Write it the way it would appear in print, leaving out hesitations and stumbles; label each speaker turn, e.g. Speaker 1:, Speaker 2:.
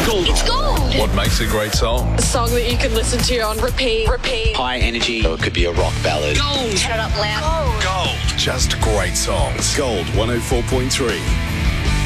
Speaker 1: Gold.
Speaker 2: It's gold.
Speaker 3: What makes a great song?
Speaker 2: A song that you can listen to on repeat.
Speaker 1: High energy. So it could be a rock ballad.
Speaker 2: Gold. Turn it up loud.
Speaker 3: Gold. Just great songs.
Speaker 4: Gold 104.3.